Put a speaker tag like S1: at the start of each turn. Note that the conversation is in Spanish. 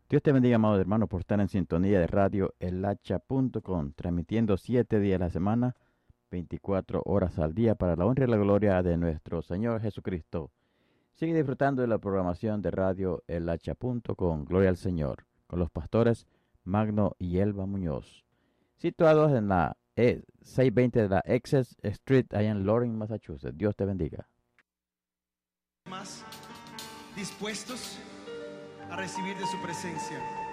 S1: Dios te bendiga, amados hermanos, por estar en sintonía de radio elhacha.com, transmitiendo 7 días a la semana, 24 horas al día, para la honra y la gloria de nuestro Señor Jesucristo. Sigue disfrutando de la programación de radio elhacha.com, gloria al Señor, con los pastores Magno y Elba Muñoz, situados en la 620 de la Essex Street, allá en Lawrence, Massachusetts. Dios te bendiga.
S2: Más dispuestos a recibir de su presencia.